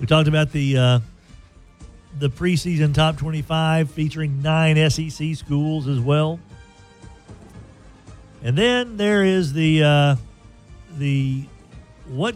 We talked about the preseason top 25 featuring 9 SEC schools as well. And then there is the what's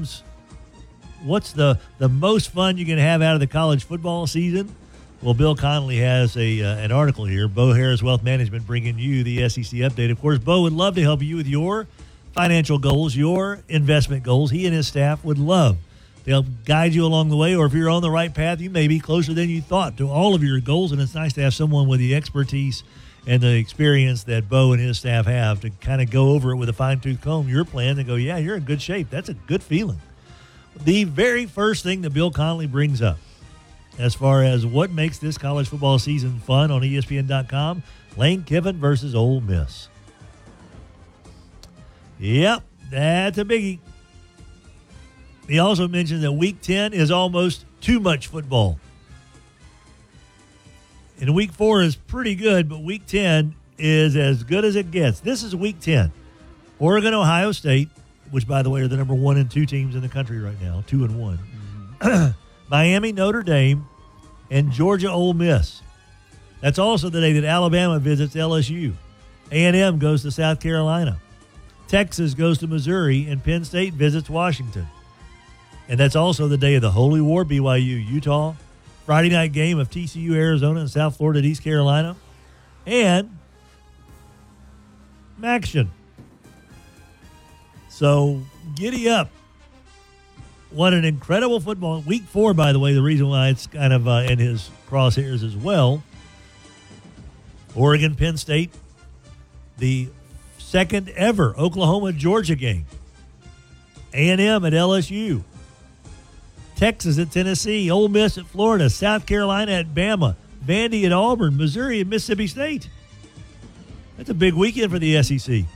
the most fun you can have out of the college football season? Well, Bill Connolly has an article here. Bo Harris Wealth Management bringing you the SEC update. Of course, Bo would love to help you with your financial goals, your investment goals. He and his staff would love to help guide you along the way, or if you're on the right path, you may be closer than you thought to all of your goals, and it's nice to have someone with the expertise and the experience that Bo and his staff have to kind of go over it with a fine-tooth comb, your plan, and go, yeah, you're in good shape. That's a good feeling. The very first thing that Bill Connolly brings up as far as what makes this college football season fun on ESPN.com, Lane Kiffin versus Ole Miss. Yep, that's a biggie. He also mentioned that Week 10 is almost too much football. And Week 4 is pretty good, but Week 10 is as good as it gets. This is Week 10. Oregon, Ohio State, which, by the way, are the number 1 and 2 teams in the country right now, 2 and 1. Mm-hmm. Miami, Notre Dame, and Georgia, Ole Miss. That's also the day that Alabama visits LSU. A&M goes to South Carolina. Texas goes to Missouri, and Penn State visits Washington. And that's also the day of the Holy War, BYU, Utah. Friday night game of TCU, Arizona, and South Florida at East Carolina. And Maction. So, giddy up. What an incredible football. Week 4, by the way, the reason why it's kind of in his crosshairs as well. Oregon, Penn State, the second ever Oklahoma-Georgia game. A&M at LSU. Texas at Tennessee. Ole Miss at Florida. South Carolina at Bama. Vandy at Auburn. Missouri at Mississippi State. That's a big weekend for the SEC.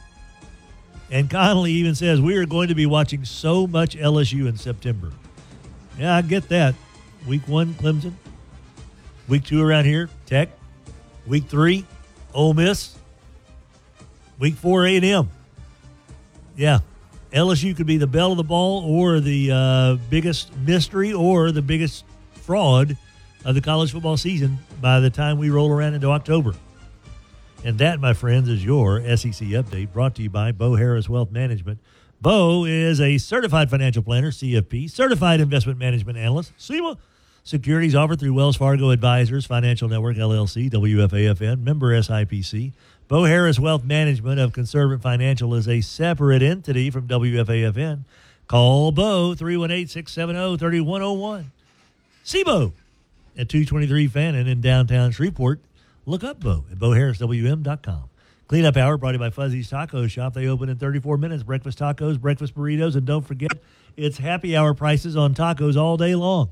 And Connolly even says, we are going to be watching so much LSU in September. Yeah, I get that. Week 1, Clemson. Week 2 around here, Tech. Week 3, Ole Miss. Week 4, A&M. Yeah, LSU could be the belle of the ball or the biggest mystery or the biggest fraud of the college football season by the time we roll around into October. And that, my friends, is your SEC update brought to you by Bo Harris Wealth Management. Bo is a certified financial planner, CFP, certified investment management analyst, CIMA. Securities offered through Wells Fargo Advisors, Financial Network, LLC, WFAFN, member SIPC. Bo Harris Wealth Management of Conservative Financial is a separate entity from WFAFN. Call Bo, 318-670-3101. See Bo at 223 Fannin in downtown Shreveport. Look up Bo at BoHarrisWM.com. Cleanup Hour brought to you by Fuzzy's Taco Shop. They open in 34 minutes. Breakfast tacos, breakfast burritos, and don't forget, it's happy hour prices on tacos all day long.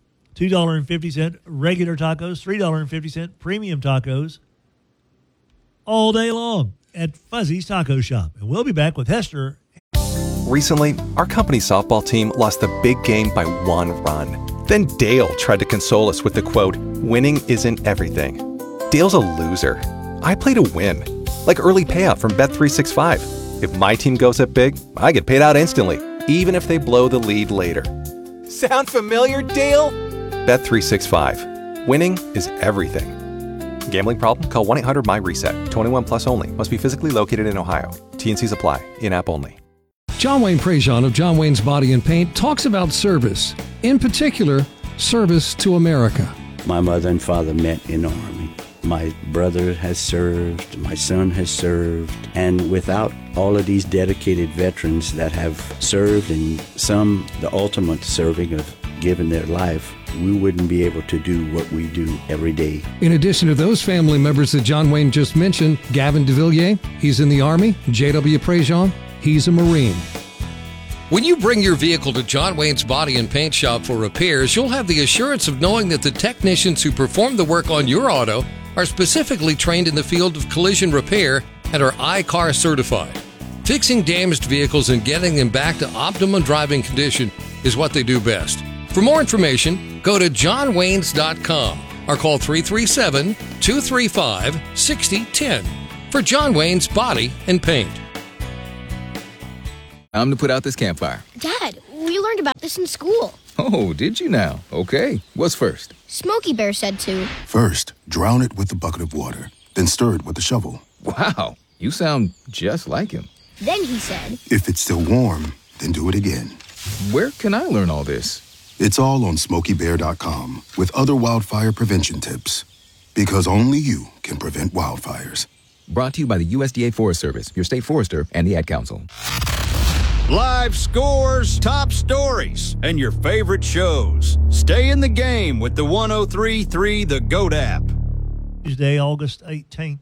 $2.50 regular tacos, $3.50 premium tacos all day long at Fuzzy's Taco Shop. And we'll be back with Hester. Recently, our company's softball team lost the big game by 1 run. Then Dale tried to console us with the quote, "Winning isn't everything." Dale's a loser. I play to win. Like early payout from Bet365. If my team goes up big, I get paid out instantly, even if they blow the lead later. Sound familiar, Dale? Bet365. Winning is everything. Gambling problem? Call 1-800-MY-RESET. 21 plus only. Must be physically located in Ohio. T&Cs apply. In-app only. John Wayne Prejean of John Wayne's Body and Paint talks about service. In particular, service to America. My mother and father met in the Army. My brother has served, my son has served, and without all of these dedicated veterans that have served, and some the ultimate serving of giving their life, we wouldn't be able to do what we do every day. In addition to those family members that John Wayne just mentioned, Gavin DeVilliers, he's in the Army. J.W. Prejean, he's a Marine. When you bring your vehicle to John Wayne's Body and Paint Shop for repairs, you'll have the assurance of knowing that the technicians who perform the work on your auto are specifically trained in the field of collision repair and are iCar certified. Fixing damaged vehicles and getting them back to optimum driving condition is what they do best. For more information, go to johnwaynes.com or call 337-235-6010 for John Wayne's Body and Paint. I'm to put out this campfire. Dad, we learned about this in school. Oh, did you now? Okay. What's first? Smokey Bear said to. First, drown it with a bucket of water, then stir it with a shovel. Wow, you sound just like him. Then he said, If it's still warm, then do it again. Where can I learn all this? It's all on SmokeyBear.com with other wildfire prevention tips. Because only you can prevent wildfires. Brought to you by the USDA Forest Service, your state forester, and the Ad Council. Live scores, top stories, and your favorite shows. Stay in the game with the 103.3 The GOAT app. Tuesday, August 18th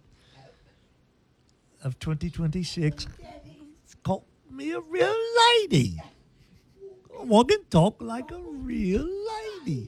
of 2026. It's called me a real lady. Walk and talk like a real lady.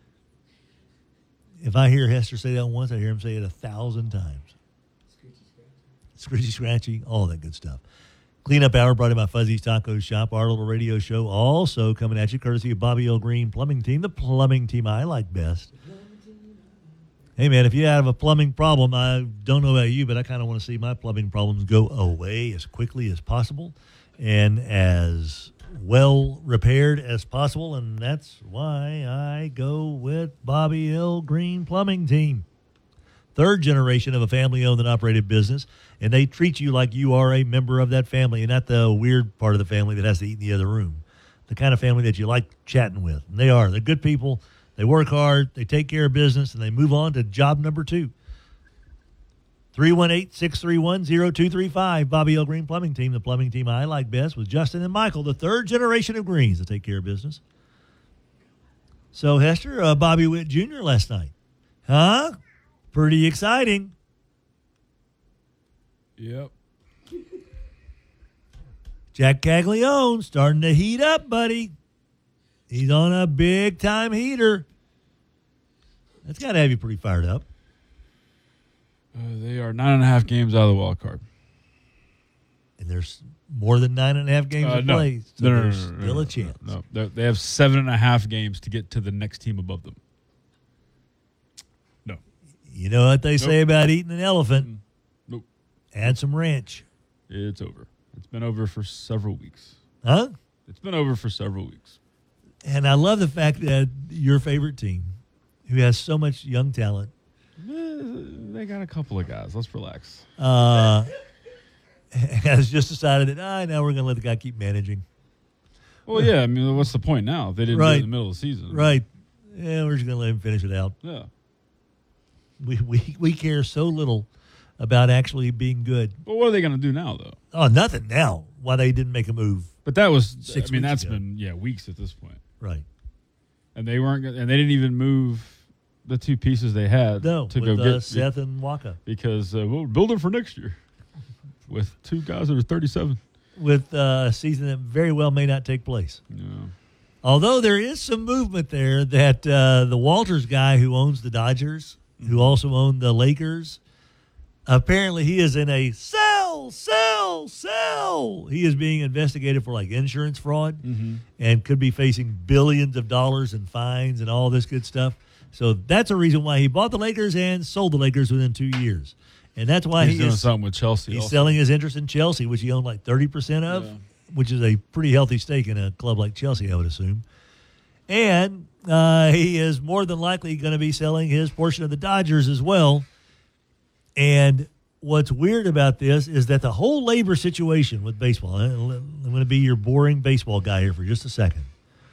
If I hear Hester say that once, I hear him say it 1,000 times. Screechy, scratchy, all that good stuff. Cleanup Hour brought to you by Fuzzy's Taco Shop, our little radio show, also coming at you courtesy of Bobby L. Green Plumbing Team, the plumbing team I like best. Hey, man, if you have a plumbing problem, I don't know about you, but I kind of want to see my plumbing problems go away as quickly as possible and as well repaired as possible, and that's why I go with Bobby L. Green Plumbing Team. Third generation of a family-owned and operated business, and they treat you like you are a member of that family and not the weird part of the family that has to eat in the other room. The kind of family that you like chatting with. And they are. They're good people. They work hard. They take care of business, and they move on to job number 2. 318-631-0235. Bobby L. Green Plumbing Team, the plumbing team I like best, with Justin and Michael, the third generation of Greens to take care of business. So, Hester, Bobby Witt Jr. last night. Huh? Pretty exciting. Yep. Jack Caglione starting to heat up, buddy. He's on a big-time heater. That's got to have you pretty fired up. They are 9.5 games out of the wild card. And there's more than 9.5 games to play, so there's still a chance. No, they have 7.5 games to get to the next team above them. No. You know what they say about eating an elephant? Nope. Add some ranch. It's over. It's been over for several weeks. Huh? It's been over for several weeks. And I love the fact that your favorite team, who has so much young talent, they got a couple of guys. Let's relax. has just decided that, now we're going to let the guy keep managing. Well, yeah. I mean, what's the point now? They didn't do it in the middle of the season. Right. Yeah, we're just going to let him finish it out. Yeah. We care so little about actually being good. But what are they going to do now, though? Oh, nothing now. Why they didn't make a move. But that was, 6 I mean, weeks that's ago. been, weeks at this point. Right. And they weren't, and they didn't even move the two pieces they had No, to with go get Seth and Waka. Because we're building for next year with two guys that are 37. With a season that very well may not take place. Yeah. Although there is some movement there that the Walters guy who owns the Dodgers, who also owned the Lakers, apparently he is in a sell. He is being investigated for like insurance fraud and could be facing billions of dollars in fines and all this good stuff. So that's a reason why he bought the Lakers and sold the Lakers within 2 years. And that's why he's doing something with Chelsea. He's selling his interest in Chelsea, which he owned like 30% of, which is a pretty healthy stake in a club like Chelsea, I would assume. And he is more than likely going to be selling his portion of the Dodgers as well. And what's weird about this is that the whole labor situation with baseball, I'm going to be your boring baseball guy here for just a second.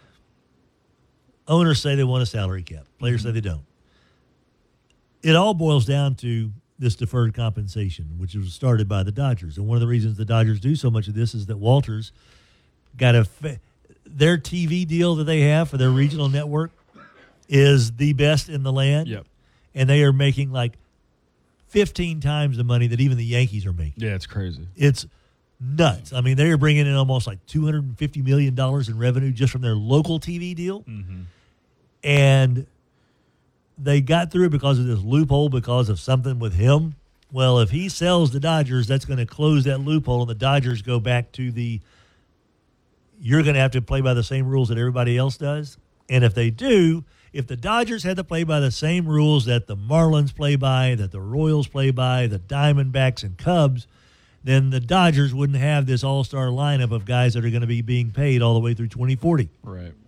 Owners say they want a salary cap. Players say they don't. It all boils down to this deferred compensation, which was started by the Dodgers. And one of the reasons the Dodgers do so much of this is that Walters got their TV deal that they have for their regional network is the best in the land. Yep. And they are making like 15 times the money that even the Yankees are making. Yeah, it's crazy. It's nuts. I mean, they are bringing in almost like $250 million in revenue just from their local TV deal. Mm-hmm. And they got through it because of this loophole, because of something with him. Well, if he sells the Dodgers, that's going to close that loophole, and the Dodgers go back to you're going to have to play by the same rules that everybody else does. And if they do, if the Dodgers had to play by the same rules that the Marlins play by, that the Royals play by, the Diamondbacks and Cubs, then the Dodgers wouldn't have this all-star lineup of guys that are going to be being paid all the way through 2040. Right.